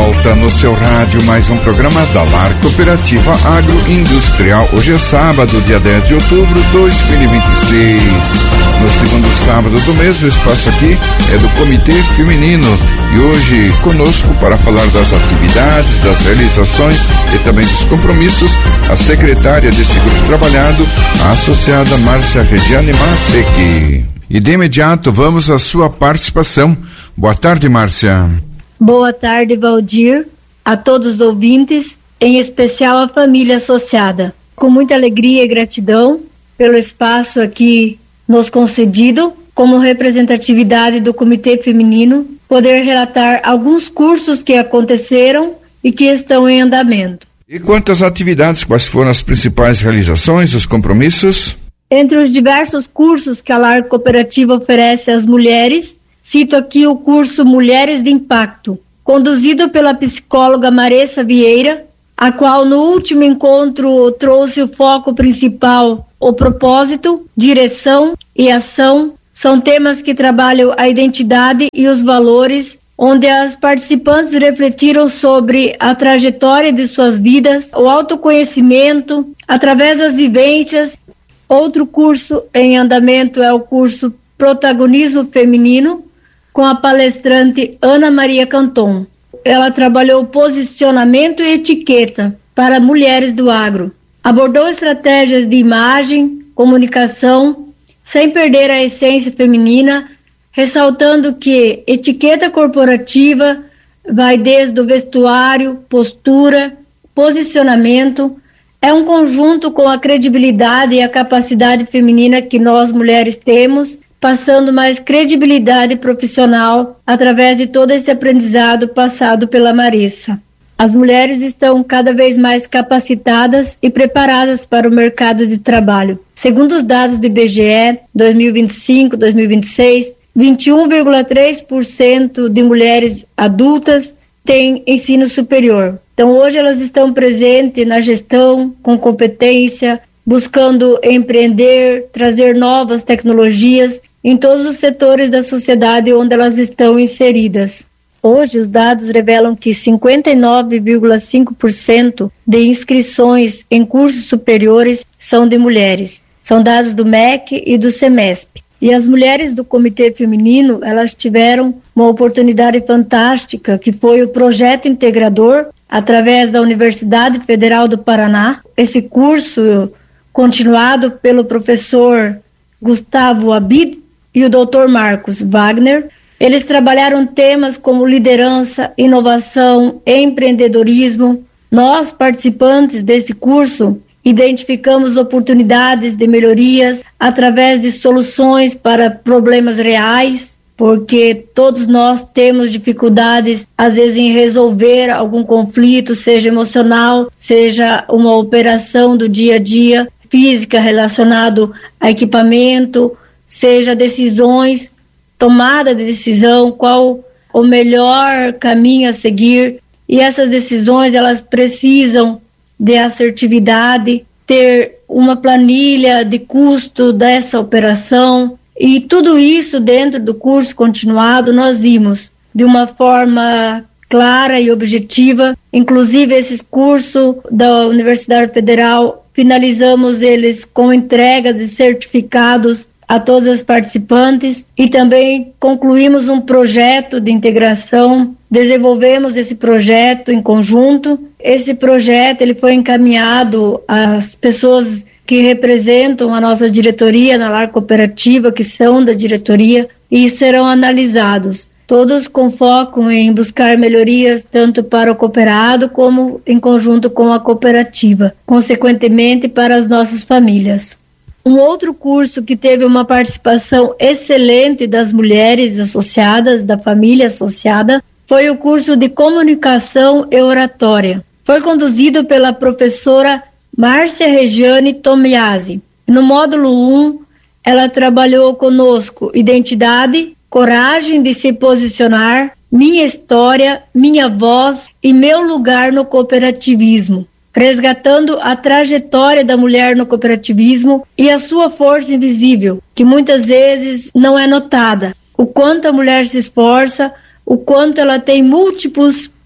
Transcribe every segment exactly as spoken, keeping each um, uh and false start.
volta no seu rádio mais um programa da Lar Cooperativa Agroindustrial. Hoje é sábado, dia dez de outubro de dois mil e vinte e seis. No segundo sábado do mês, o espaço aqui é do Comitê Feminino. E hoje conosco para falar das atividades, das realizações e também dos compromissos, a secretária desse grupo trabalhado, a associada Márcia Regiane Masek. E de imediato vamos à sua participação. Boa tarde, Márcia. Boa tarde, Valdir, a todos os ouvintes, em especial a família associada. Com muita alegria e gratidão pelo espaço aqui nos concedido, como representatividade do Comitê Feminino, poder relatar alguns cursos que aconteceram e que estão em andamento. E quantas atividades, quais foram as principais realizações, os compromissos? Entre os diversos cursos que a Lar Cooperativa oferece às mulheres, cito aqui o curso Mulheres de Impacto, conduzido pela psicóloga Maressa Vieira, a qual no último encontro trouxe o foco principal, o propósito, direção e ação. São temas que trabalham a identidade e os valores, onde as participantes refletiram sobre a trajetória de suas vidas, o autoconhecimento, através das vivências. Outro curso em andamento é o curso Protagonismo Feminino, com a palestrante Ana Maria Canton. Ela trabalhou posicionamento e etiqueta para mulheres do agro. Abordou estratégias de imagem, comunicação, sem perder a essência feminina, ressaltando que etiqueta corporativa vai desde o vestuário, postura, posicionamento, é um conjunto com a credibilidade e a capacidade feminina que nós mulheres temos, passando mais credibilidade profissional através de todo esse aprendizado passado pela Maressa. As mulheres estão cada vez mais capacitadas e preparadas para o mercado de trabalho. Segundo os dados do I B G E, dois mil e vinte e cinco, dois mil e vinte e seis, vinte e um vírgula três por cento de mulheres adultas têm ensino superior. Então, hoje elas estão presentes na gestão, com competência, buscando empreender, trazer novas tecnologias em todos os setores da sociedade onde elas estão inseridas. Hoje, os dados revelam que cinquenta e nove vírgula cinco por cento de inscrições em cursos superiores são de mulheres. São dados do M E C e do SEMESP. E as mulheres do Comitê Feminino, elas tiveram uma oportunidade fantástica, que foi o projeto integrador, através da Universidade Federal do Paraná. Esse curso, continuado pelo professor Gustavo Abid e o doutor Marcos Wagner, eles trabalharam temas como liderança, inovação, empreendedorismo. Nós, participantes desse curso, identificamos oportunidades de melhorias através de soluções para problemas reais, porque todos nós temos dificuldades, às vezes, em resolver algum conflito, seja emocional, seja uma operação do dia a dia, física relacionado a equipamento, seja decisões, tomada de decisão, qual o melhor caminho a seguir. E essas decisões, elas precisam de assertividade, ter uma planilha de custo dessa operação. E tudo isso dentro do curso continuado nós vimos de uma forma clara e objetiva. Inclusive, esses cursos da Universidade Federal, finalizamos eles com entrega de certificados a todas as participantes e também concluímos um projeto de integração, desenvolvemos esse projeto em conjunto. Esse projeto ele foi encaminhado às pessoas que representam a nossa diretoria na Lar Cooperativa, que são da diretoria, e serão analisados, todos com foco em buscar melhorias tanto para o cooperado como em conjunto com a cooperativa, consequentemente para as nossas famílias. Um outro curso que teve uma participação excelente das mulheres associadas, da família associada, foi o curso de Comunicação e Oratória. Foi conduzido pela professora Márcia Regiane Tomiasi. No módulo um, ela trabalhou conosco identidade, coragem de se posicionar, minha história, minha voz e meu lugar no cooperativismo, resgatando a trajetória da mulher no cooperativismo e a sua força invisível, que muitas vezes não é notada. O quanto a mulher se esforça, o quanto ela tem múltiplos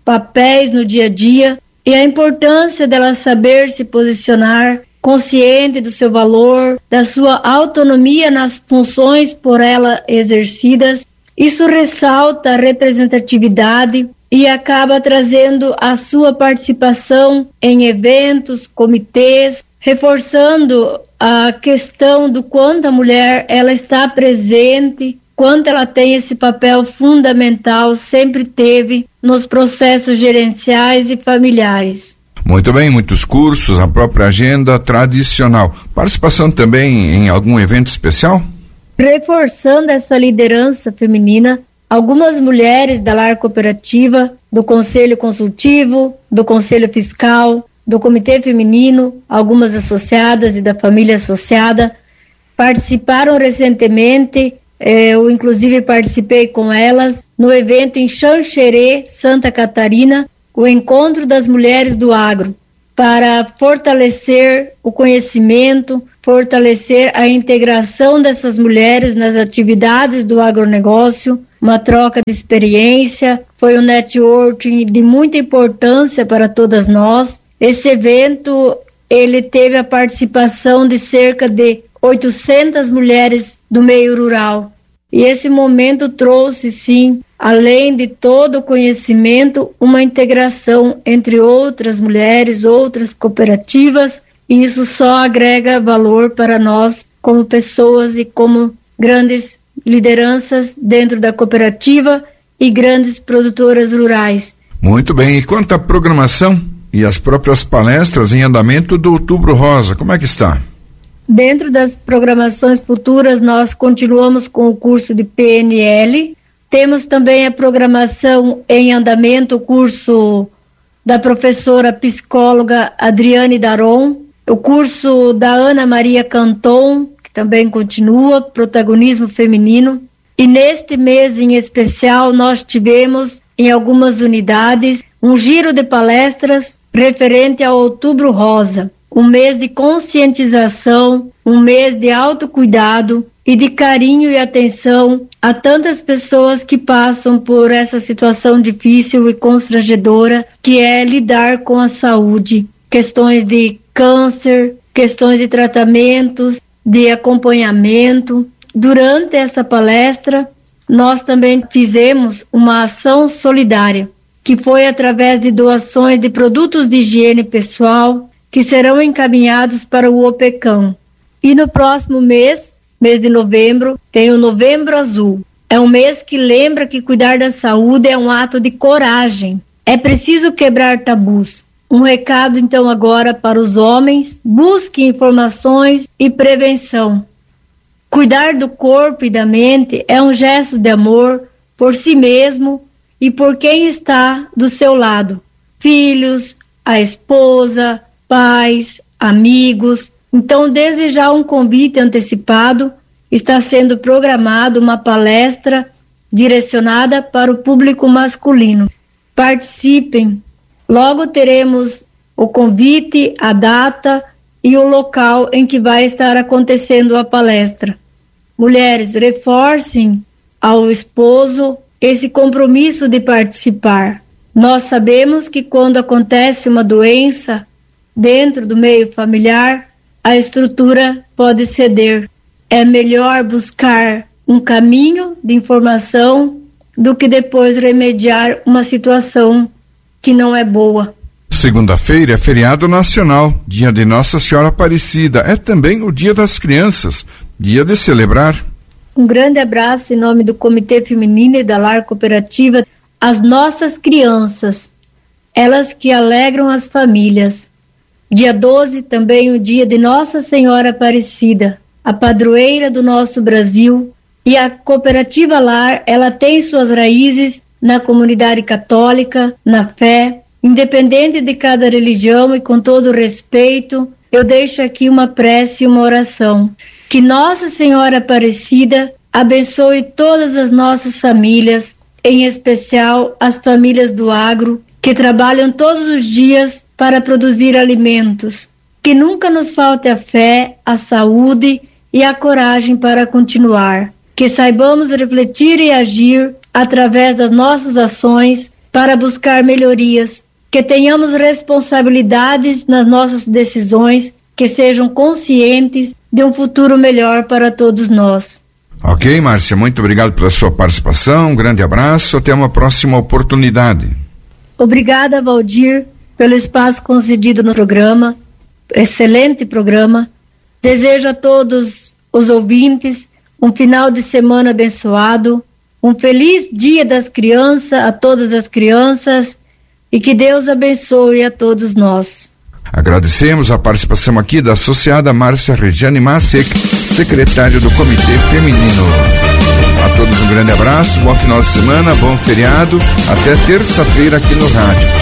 papéis no dia a dia e a importância dela saber se posicionar, consciente do seu valor, da sua autonomia nas funções por ela exercidas. Isso ressalta a representatividade e acaba trazendo a sua participação em eventos, comitês, reforçando a questão do quanto a mulher ela está presente, quanto ela tem esse papel fundamental, sempre teve nos processos gerenciais e familiares. Muito bem, muitos cursos, a própria agenda tradicional. Participação também em algum evento especial? Reforçando essa liderança feminina, algumas mulheres da Lar Cooperativa, do Conselho Consultivo, do Conselho Fiscal, do Comitê Feminino, algumas associadas e da família associada, participaram recentemente, eu inclusive participei com elas, no evento em Xanxerê, Santa Catarina, o Encontro das Mulheres do Agro, para fortalecer o conhecimento, fortalecer a integração dessas mulheres nas atividades do agronegócio, uma troca de experiência, foi um networking de muita importância para todas nós. Esse evento, ele teve a participação de cerca de oitocentas mulheres do meio rural. E esse momento trouxe, sim, além de todo o conhecimento, uma integração entre outras mulheres, outras cooperativas, e isso só agrega valor para nós como pessoas e como grandes lideranças dentro da cooperativa e grandes produtoras rurais. Muito bem, e quanto à programação e as próprias palestras em andamento do Outubro Rosa, como é que está? Dentro das programações futuras, nós continuamos com o curso de P N L, temos também a programação em andamento, o curso da professora psicóloga Adriane Daron, o curso da Ana Maria Canton, que também continua, protagonismo feminino. E neste mês em especial nós tivemos em algumas unidades um giro de palestras referente ao Outubro Rosa, um mês de conscientização, um mês de autocuidado e de carinho e atenção a tantas pessoas que passam por essa situação difícil e constrangedora que é lidar com a saúde, questões de câncer, questões de tratamentos, de acompanhamento. Durante essa palestra, nós também fizemos uma ação solidária, que foi através de doações de produtos de higiene pessoal, que serão encaminhados para o OPECAM. E no próximo mês, mês de novembro, tem o Novembro Azul. É um mês que lembra que cuidar da saúde é um ato de coragem. É preciso quebrar tabus. Um recado, então, agora para os homens: busque informações e prevenção. Cuidar do corpo e da mente é um gesto de amor por si mesmo e por quem está do seu lado. Filhos, a esposa, pais, amigos. Então, desde já um convite antecipado, está sendo programado uma palestra direcionada para o público masculino. Participem. Logo teremos o convite, a data e o local em que vai estar acontecendo a palestra. Mulheres, reforcem ao esposo esse compromisso de participar. Nós sabemos que quando acontece uma doença dentro do meio familiar, a estrutura pode ceder. É melhor buscar um caminho de informação do que depois remediar uma situação que não é boa. Segunda-feira é feriado nacional, dia de Nossa Senhora Aparecida. É também o dia das crianças, dia de celebrar. Um grande abraço em nome do Comitê Feminino e da Lar Cooperativa. As nossas crianças, elas que alegram as famílias. Dia doze, também o dia de Nossa Senhora Aparecida, a padroeira do nosso Brasil. E a Cooperativa Lar, ela tem suas raízes na comunidade católica, na fé, independente de cada religião, e com todo respeito, eu deixo aqui uma prece e uma oração. Que Nossa Senhora Aparecida abençoe todas as nossas famílias, em especial as famílias do agro, que trabalham todos os dias para produzir alimentos. Que nunca nos falte a fé, a saúde e a coragem para continuar. Que saibamos refletir e agir através das nossas ações para buscar melhorias, que tenhamos responsabilidades nas nossas decisões, que sejam conscientes de um futuro melhor para todos nós. Ok, Márcia, muito obrigado pela sua participação, um grande abraço, até uma próxima oportunidade. Obrigada, Valdir, pelo espaço concedido no programa, excelente programa. Desejo a todos os ouvintes um final de semana abençoado, um feliz Dia das Crianças a todas as crianças e que Deus abençoe a todos nós. Agradecemos a participação aqui da associada Márcia Regiane Massek, secretária do Comitê Feminino. A todos um grande abraço, bom final de semana, bom feriado, até terça-feira aqui no rádio.